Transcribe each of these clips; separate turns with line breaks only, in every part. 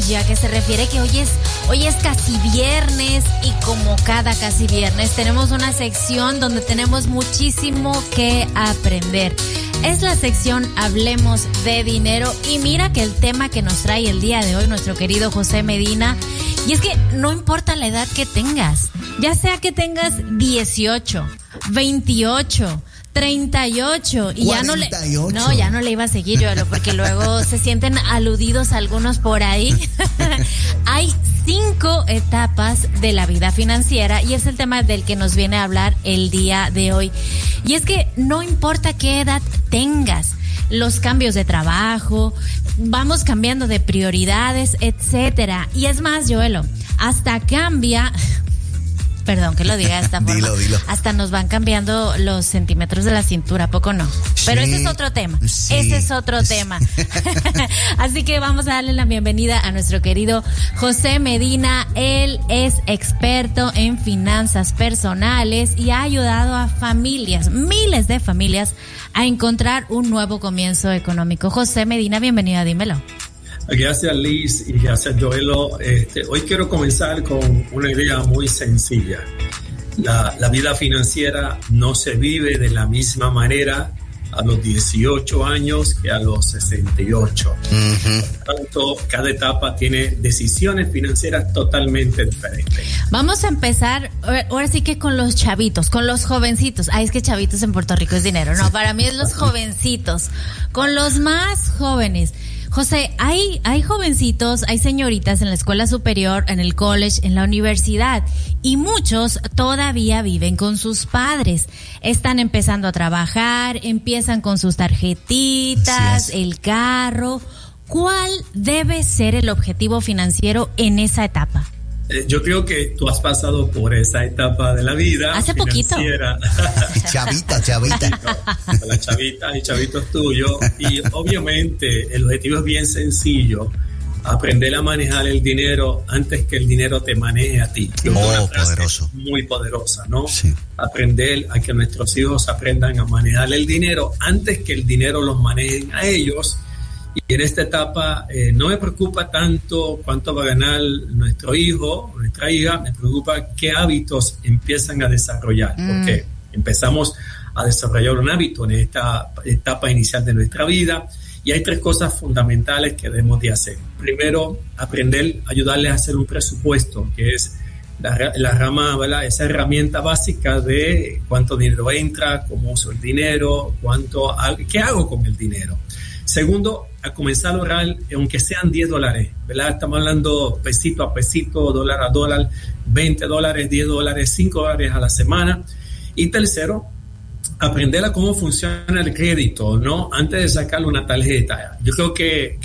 bulla, que se refiere que hoy es casi viernes y como cada casi viernes tenemos una sección donde tenemos muchísimo que aprender. Es la sección Hablemos de Dinero y mira que el tema que nos trae el día de hoy nuestro querido José Medina, y es que no importa la edad que tengas, ya sea que tengas 18, 28, 38 y
48.
ya no le iba a seguir yo, porque luego se sienten aludidos algunos por ahí. Hay 5 etapas de la vida financiera y es el tema del que nos viene a hablar el día de hoy. Y es que no importa qué edad tengas, los cambios de trabajo, vamos cambiando de prioridades, etcétera. Y es más, Joelo, hasta cambia. Perdón que lo diga de esta forma.
Dilo.
Hasta nos van cambiando los centímetros de la cintura, ¿a poco no? Pero ese es otro tema.
Sí.
Ese es otro tema. Así que vamos a darle la bienvenida a nuestro querido José Medina. Él es experto en finanzas personales y ha ayudado a familias, miles de familias, a encontrar un nuevo comienzo económico. José Medina, bienvenido a Dímelo.
Gracias, Liz, y gracias, Joelo. Hoy quiero comenzar con una idea muy sencilla. La vida financiera no se vive de la misma manera a los 18 años que a los 68. Por tanto, cada etapa tiene decisiones financieras totalmente diferentes.
Vamos a empezar, ahora sí que con los chavitos, con los jovencitos. Es que chavitos en Puerto Rico es dinero. No, para mí es los jovencitos. Con los más jóvenes. José, hay jovencitos, hay señoritas en la escuela superior, en el college, en la universidad, y muchos todavía viven con sus padres. Están empezando a trabajar, empiezan con sus tarjetitas, el carro. ¿Cuál debe ser el objetivo financiero en esa etapa?
Yo creo que tú has pasado por esa etapa de la vida.
Hace
financiera.
Poquito.
Chavita.
Las chavitas y chavitos tuyos. Y obviamente el objetivo es bien sencillo. Aprender a manejar el dinero antes que el dinero te maneje a ti.
Poderoso.
Muy poderosa, ¿no?
Sí.
Aprender a que nuestros hijos aprendan a manejar el dinero antes que el dinero los maneje a ellos. Y en esta etapa no me preocupa tanto cuánto va a ganar nuestro hijo o nuestra hija, me preocupa qué hábitos empiezan a desarrollar, porque empezamos a desarrollar un hábito en esta etapa inicial de nuestra vida y hay 3 cosas fundamentales que debemos de hacer. Primero, aprender a ayudarles a hacer un presupuesto, que es la rama, ¿verdad? Esa herramienta básica de cuánto dinero entra, cómo uso el dinero, qué hago con el dinero. Segundo, a comenzar a ahorrar, aunque sean $10, ¿verdad? Estamos hablando pesito a pesito, dólar a dólar, $20, $10, $5 a la semana. Y tercero, aprender a cómo funciona el crédito, ¿no? Antes de sacarle una tarjeta. Yo creo que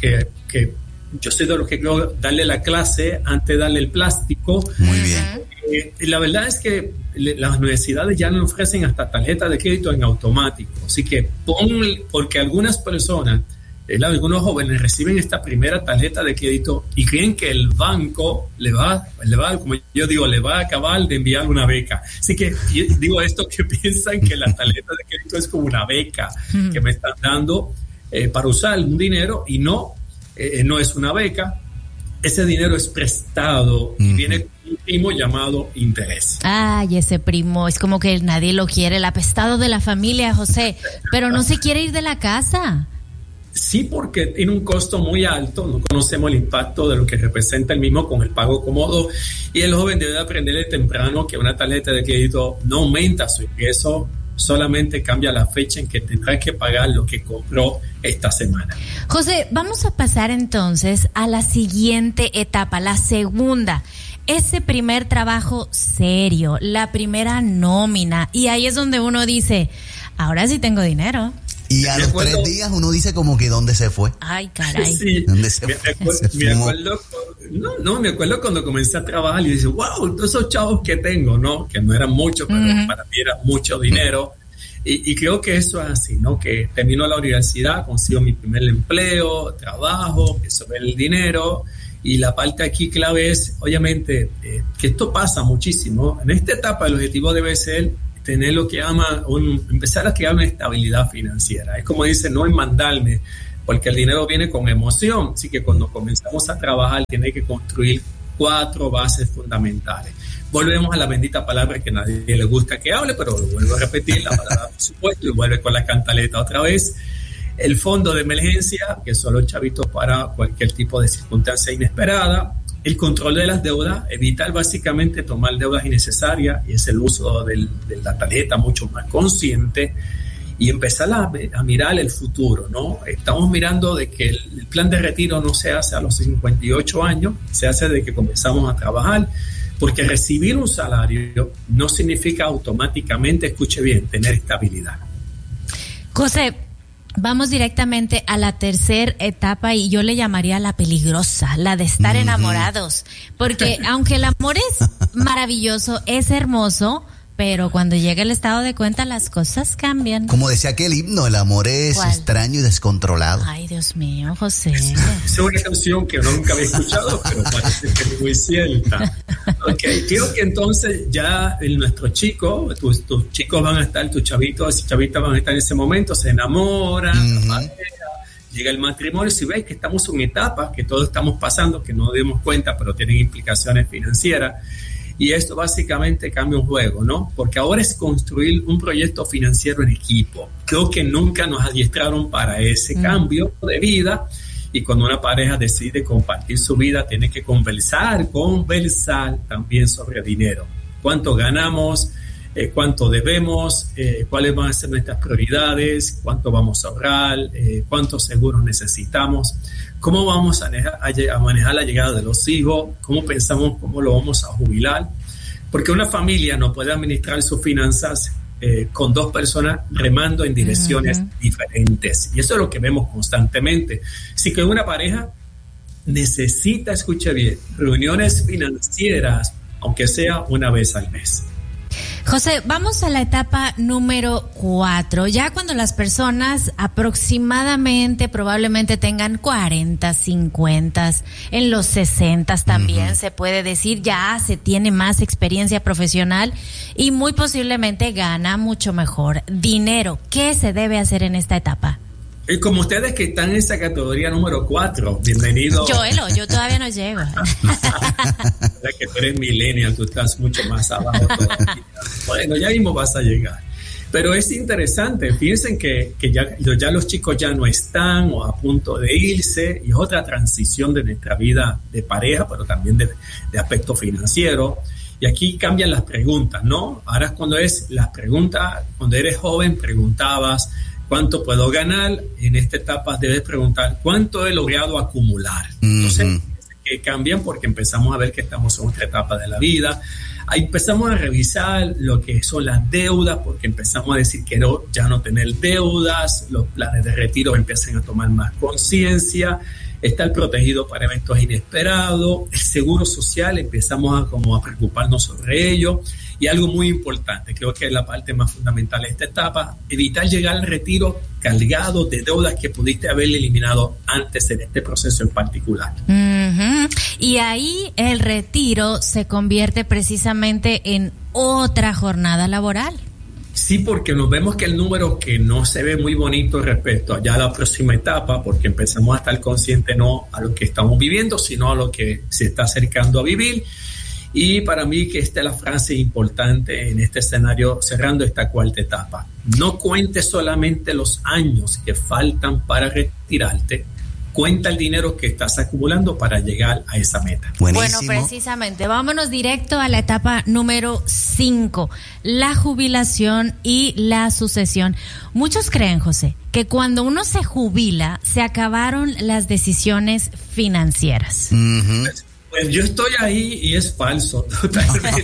yo soy de los que creo darle la clase antes de darle el plástico.
Muy bien.
La verdad es que las universidades ya nos ofrecen hasta tarjetas de crédito en automático. Así que porque algunas personas, algunos jóvenes reciben esta primera tarjeta de crédito y creen que el banco le va, como yo digo, le va a acabar de enviar una beca. Así que yo digo esto que piensan que la tarjeta de crédito es como una beca que me están dando para usar un dinero y no es una beca. Ese dinero es prestado y viene con un primo llamado interés.
Ay, ese primo, es como que nadie lo quiere, el apestado de la familia, José, pero no se quiere ir de la casa.
Sí, porque tiene un costo muy alto, no conocemos el impacto de lo que representa el mismo con el pago cómodo y el joven debe aprender de temprano que una tarjeta de crédito no aumenta su ingreso, solamente cambia la fecha en que tendrá que pagar lo que compró esta semana.
José, vamos a pasar entonces a la siguiente etapa, la segunda. Ese primer trabajo serio, la primera nómina, y ahí es donde uno dice, ahora sí tengo dinero.
Y a los 3 días uno dice como que ¿dónde se fue?
Ay, caray.
Sí,
¿Dónde se fue?
Me acuerdo cuando comencé a trabajar y dije, wow, todos esos chavos que tengo, ¿no? Que no eran muchos, pero para mí era mucho dinero. Y creo que eso es así, ¿no? Que termino la universidad, consigo mi primer empleo, trabajo, empiezo a ver el dinero. Y la parte aquí clave es, obviamente, que esto pasa muchísimo. En esta etapa el objetivo debe ser tener lo que llama empezar a crear una estabilidad financiera. Es como dice, no es mandarme porque el dinero viene con emoción. Así que cuando comenzamos a trabajar, tiene que construir 4 bases fundamentales. Volvemos a la bendita palabra que a nadie le gusta que hable, pero lo vuelvo a repetir, la palabra presupuesto, y vuelve con la cantaleta otra vez. El fondo de emergencia, que son los chavitos para cualquier tipo de circunstancia inesperada. El control de las deudas, evitar básicamente tomar deudas innecesarias, y es el uso de la tarjeta mucho más consciente, y empezar a mirar el futuro, ¿no? Estamos mirando de que el plan de retiro no se hace a los 58 años, se hace de que comenzamos a trabajar, porque recibir un salario no significa automáticamente, escuche bien, tener estabilidad.
José, vamos directamente a la tercera etapa, y yo le llamaría la peligrosa, la de estar enamorados, porque aunque el amor es maravilloso, es hermoso, pero cuando llega el estado de cuenta las cosas cambian.
Como decía aquel himno, el amor es extraño y descontrolado.
Ay, Dios mío, José.
Es una canción que nunca había escuchado, pero parece que es muy cierta. Okay, creo que entonces ya nuestros chicos, tus chicos van a estar, tus chavitos y chavitas van a estar en ese momento, se enamoran, la pareja, llega el matrimonio. Si veis que estamos en etapas que todos estamos pasando, que no nos dimos cuenta, pero tienen implicaciones financieras. Y esto básicamente cambia un juego, ¿no? Porque ahora es construir un proyecto financiero en equipo. Creo que nunca nos adiestraron para ese cambio de vida. Y cuando una pareja decide compartir su vida, tiene que conversar también sobre dinero. ¿Cuánto ganamos? ¿Cuánto debemos? ¿Cuáles van a ser nuestras prioridades? ¿Cuánto vamos a ahorrar? ¿Cuántos seguros necesitamos? ¿Cómo vamos a manejar la llegada de los hijos? ¿Cómo pensamos cómo lo vamos a jubilar? Porque una familia no puede administrar sus finanzas con 2 personas remando en direcciones diferentes. Y eso es lo que vemos constantemente. Así que una pareja necesita, escuche bien, reuniones financieras, aunque sea una vez al mes.
José, vamos a la etapa número 4. Ya cuando las personas aproximadamente, probablemente tengan 40, 50, en los 60 también se puede decir, ya se tiene más experiencia profesional y muy posiblemente gana mucho mejor dinero. ¿Qué se debe hacer en esta etapa?
Y como ustedes que están en esa categoría número 4, bienvenido.
Yo todavía no llego.
Que tú eres millennial, tú estás mucho más abajo todavía. Bueno, ya mismo vas a llegar. Pero es interesante, fíjense que ya los chicos ya no están o a punto de irse, y es otra transición de nuestra vida de pareja, pero también de aspecto financiero. Y aquí cambian las preguntas, ¿no? Ahora es cuando es las preguntas, cuando eres joven preguntabas, ¿cuánto puedo ganar? En esta etapa debes preguntar, ¿cuánto he logrado acumular? Entonces, que cambian porque empezamos a ver que estamos en otra etapa de la vida. Ahí empezamos a revisar lo que son las deudas, porque empezamos a decir que ya no tener deudas, los planes de retiro empiezan a tomar más conciencia, estar protegido para eventos inesperados, el seguro social, empezamos a preocuparnos sobre ello. Y algo muy importante, creo que es la parte más fundamental de esta etapa, evitar llegar al retiro cargado de deudas que pudiste haber eliminado antes en este proceso en particular.
Y ahí el retiro se convierte precisamente en otra jornada laboral.
Sí, porque nos vemos que el número que no se ve muy bonito respecto a ya la próxima etapa, porque empezamos a estar conscientes no a lo que estamos viviendo, sino a lo que se está acercando a vivir. Y para mí que esta es la frase importante en este escenario, cerrando esta 4ª etapa. No cuentes solamente los años que faltan para retirarte, cuenta el dinero que estás acumulando para llegar a esa meta.
Buenísimo.
Bueno, precisamente, vámonos directo a la etapa número 5, la jubilación y la sucesión. Muchos creen, José, que cuando uno se jubila, se acabaron las decisiones financieras.
Pues yo estoy ahí y es falso, totalmente.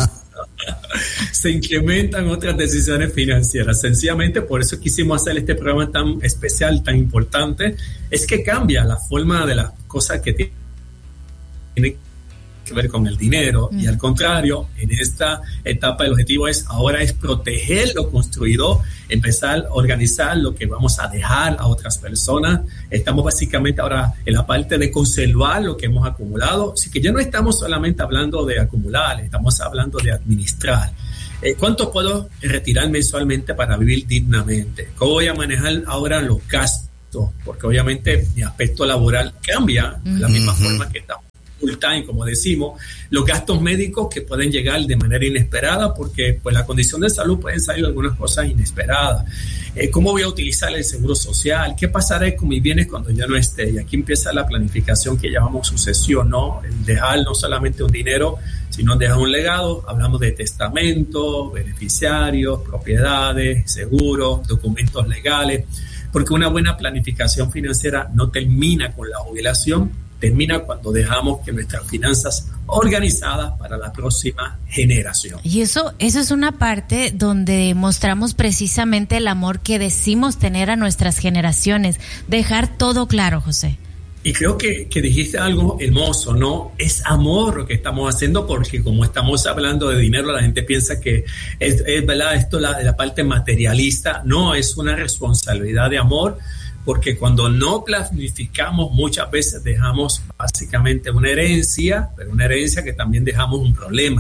Se incrementan otras decisiones financieras. Sencillamente, por eso quisimos hacer este programa tan especial, tan importante, es que cambia la forma de las cosas que tienen que ver con el dinero. Y al contrario, en esta etapa el objetivo ahora es proteger lo construido, empezar a organizar lo que vamos a dejar a otras personas. Estamos básicamente ahora en la parte de conservar lo que hemos acumulado. Así que ya no estamos solamente hablando de acumular, estamos hablando de administrar. ¿Cuánto puedo retirar mensualmente para vivir dignamente? ¿Cómo voy a manejar ahora los gastos? gasto, porque obviamente mi aspecto laboral cambia de la misma forma que estamos full time, como decimos, los gastos médicos que pueden llegar de manera inesperada, porque pues la condición de salud pueden salir algunas cosas inesperadas. ¿Cómo voy a utilizar el seguro social? ¿Qué pasará con mis bienes cuando yo no esté? Y aquí empieza la planificación que llamamos sucesión, ¿no? El dejar no solamente un dinero, sino dejar un legado. Hablamos de testamento, beneficiarios, propiedades, seguros, documentos legales, porque una buena planificación financiera no termina con la jubilación, termina cuando dejamos que nuestras finanzas organizadas para la próxima generación.
Y eso es una parte donde mostramos precisamente el amor que decimos tener a nuestras generaciones, dejar todo claro, José.
Y creo que dijiste algo hermoso, ¿no? Es amor lo que estamos haciendo, porque como estamos hablando de dinero, la gente piensa que es verdad, esto la parte materialista. No, es una responsabilidad de amor, porque cuando no planificamos muchas veces dejamos básicamente una herencia, pero una herencia que también dejamos un problema.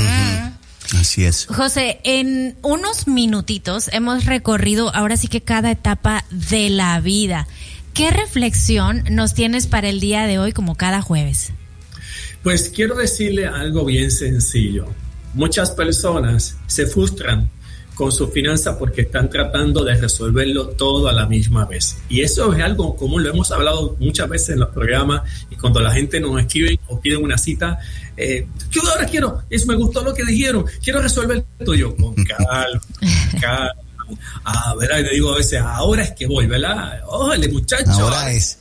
Así es.
José, en unos minutitos hemos recorrido ahora sí que cada etapa de la vida. ¿Qué reflexión nos tienes para el día de hoy como cada jueves?
Pues quiero decirle algo bien sencillo. Muchas personas se frustran con su finanza porque están tratando de resolverlo todo a la misma vez. Y eso es algo común, lo hemos hablado muchas veces en los programas, y cuando la gente nos escribe o pide una cita, yo ahora quiero, eso me gustó lo que dijeron, quiero resolver todo. Yo, con calma, calma. A ver, le digo a veces, ahora es que voy, ¿verdad? Ójale, muchacho.
Ahora es.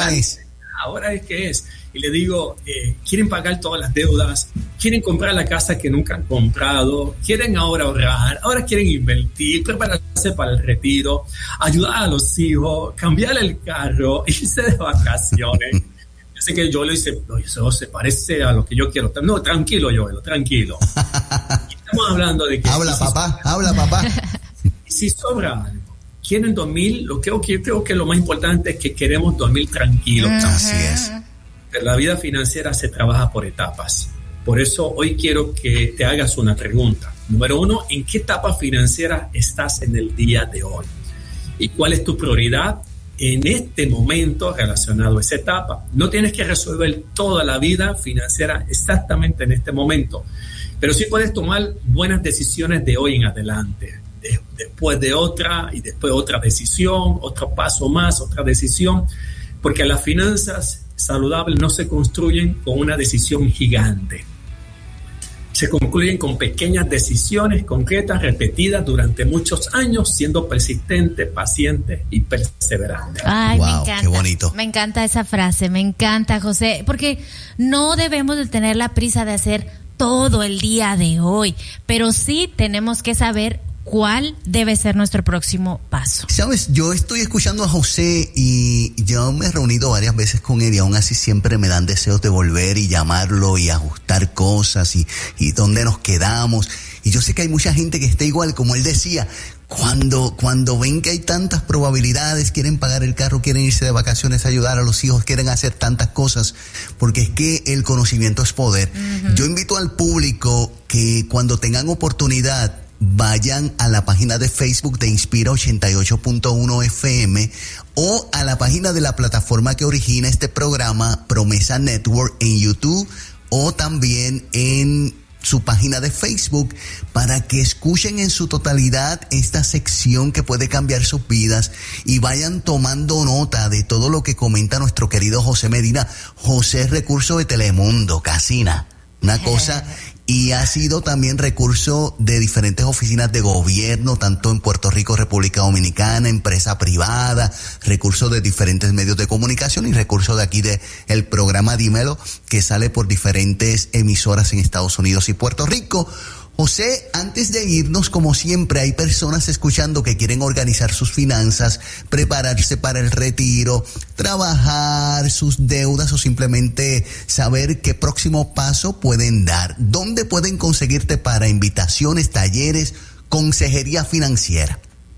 Ahora es que es. Y le digo, quieren pagar todas las deudas, quieren comprar la casa que nunca han comprado, quieren ahora ahorrar, ahora quieren invertir, prepararse para el retiro, ayudar a los hijos, cambiar el carro, irse de vacaciones. Yo sé que yo le dice, no, eso se parece a lo que yo quiero. No, tranquilo, Joel, tranquilo. Y estamos hablando de que...
Habla, papá.
Y si sobra algo, quieren dormir, yo creo que lo más importante es que queremos dormir tranquilos.
Así es.
La vida financiera se trabaja por etapas. Por eso hoy quiero que te hagas una pregunta. Número 1, ¿en qué etapa financiera estás en el día de hoy? ¿Y cuál es tu prioridad en este momento relacionado a esa etapa? No tienes que resolver toda la vida financiera exactamente en este momento, pero sí puedes tomar buenas decisiones de hoy en adelante. Después de otra, y después otra decisión, otro paso más, otra decisión, porque las finanzas saludables no se construyen con una decisión gigante. Se concluyen con pequeñas decisiones concretas repetidas durante muchos años, siendo persistente, paciente y perseverante.
Ay,
wow,
me encanta.
Qué bonito.
Me encanta esa frase, me encanta, José, porque no debemos de tener la prisa de hacer todo el día de hoy, pero sí tenemos que saber cuál debe ser nuestro próximo paso.
Sabes, yo estoy escuchando a José y yo me he reunido varias veces con él y aún así siempre me dan deseos de volver y llamarlo y ajustar cosas y dónde nos quedamos. Y yo sé que hay mucha gente que está igual, como él decía, cuando ven que hay tantas probabilidades, quieren pagar el carro, quieren irse de vacaciones, ayudar a los hijos, quieren hacer tantas cosas, porque es que el conocimiento es poder. Yo invito al público que cuando tengan oportunidad vayan a la página de Facebook de Inspira 88.1 FM o a la página de la plataforma que origina este programa, Promesa Network, en YouTube o también en su página de Facebook, para que escuchen en su totalidad esta sección que puede cambiar sus vidas y vayan tomando nota de todo lo que comenta nuestro querido José Medina. José es recurso de Telemundo, Casina, una cosa... Y ha sido también recurso de diferentes oficinas de gobierno, tanto en Puerto Rico, República Dominicana, empresa privada, recursos de diferentes medios de comunicación y recursos de aquí de el programa Dímelo, que sale por diferentes emisoras en Estados Unidos y Puerto Rico. José, antes de irnos, como siempre, hay personas escuchando que quieren organizar sus finanzas, prepararse para el retiro, trabajar sus deudas o simplemente saber qué próximo paso pueden dar. ¿Dónde pueden conseguirte para invitaciones, talleres, consejería financiera?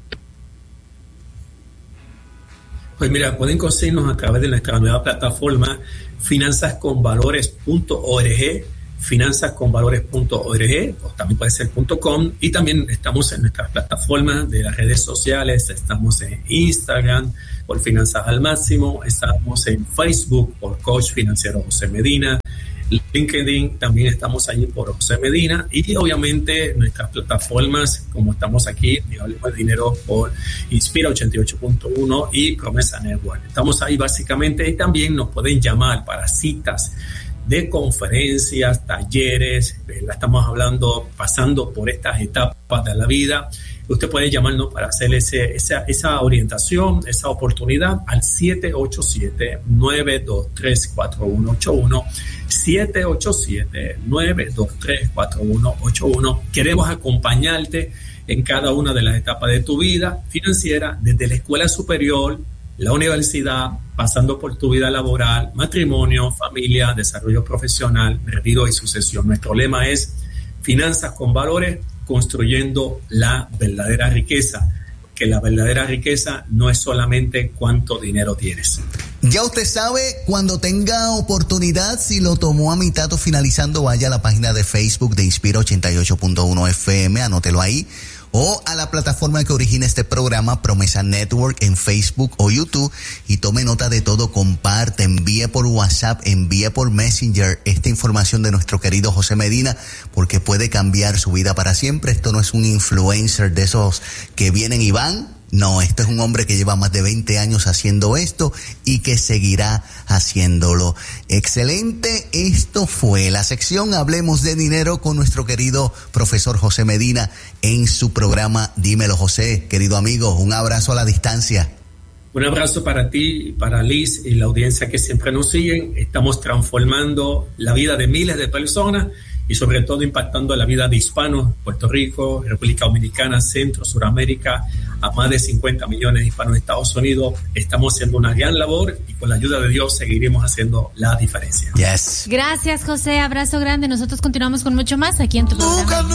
Pues mira, pueden conseguirnos a través de nuestra nueva plataforma finanzasconvalores.org, finanzasconvalores.org, o también puede ser .com, y también estamos en nuestras plataformas de las redes sociales, estamos en Instagram por Finanzas al Máximo, estamos en Facebook por Coach Financiero José Medina, LinkedIn también estamos allí por José Medina, y obviamente nuestras plataformas, como estamos aquí, Hablemos de Dinero por Inspira 88.1 y Promesa Network. Estamos ahí básicamente, y también nos pueden llamar para citas de conferencias, talleres, estamos hablando, pasando por estas etapas de la vida. Usted puede llamarnos para hacer esa orientación, esa oportunidad al 787-923-4181, 787-923-4181. Queremos acompañarte en cada una de las etapas de tu vida financiera, desde la escuela superior, la universidad, pasando por tu vida laboral, matrimonio, familia, desarrollo profesional, retiro y sucesión. Nuestro lema es Finanzas con Valores, construyendo la verdadera riqueza, que la verdadera riqueza no es solamente cuánto dinero tienes.
Ya usted sabe, cuando tenga oportunidad, si lo tomó a mitad o finalizando, vaya a la página de Facebook de Inspira 88.1 FM, anótelo ahí, o a la plataforma que origina este programa, Promesa Network, en Facebook o YouTube, y tome nota de todo, comparte, envíe por WhatsApp, envíe por Messenger esta información de nuestro querido José Medina, porque puede cambiar su vida para siempre. Esto no es un influencer de esos que vienen y van. No, este es un hombre que lleva más de 20 años haciendo esto y que seguirá haciéndolo. Excelente, esto fue la sección Hablemos de Dinero con nuestro querido profesor José Medina en su programa Dímelo José. Querido amigo, un abrazo a la distancia.
Un abrazo para ti, para Liz y la audiencia que siempre nos siguen. Estamos transformando la vida de miles de personas y sobre todo impactando la vida de hispanos, Puerto Rico, República Dominicana, Centro, Suramérica, a más de 50 millones de hispanos en Estados Unidos. Estamos haciendo una gran labor y con la ayuda de Dios seguiremos haciendo la diferencia.
Yes.
Gracias, José. Abrazo grande. Nosotros continuamos con mucho más aquí en tu programa.